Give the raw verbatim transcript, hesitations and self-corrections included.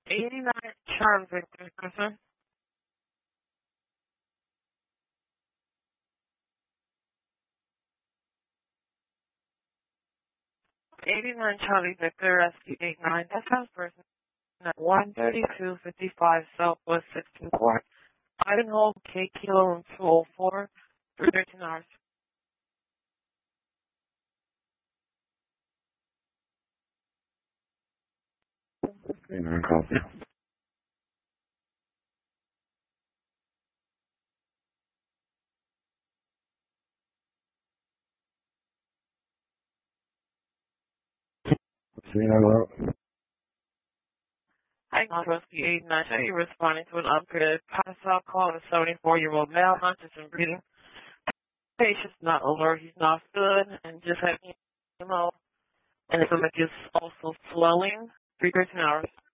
eighty-nine Charles Victor Griffin. eighty-nine Charlie Victor, rescue eight nine. That sounds person at one thirty-two fifty-five Southwest sixteenth Court. Idaho, K Kilo room two oh four, three thirteen hours. eight nine copy. eight nine hello. Hi, rescue eight nine. Are you responding to an upgraded pass out call of a seventy-four-year-old male, conscious and breathing? Patient's not alert, he's not good, and just having, you know, and the stomach is also swelling. three thirteen hours.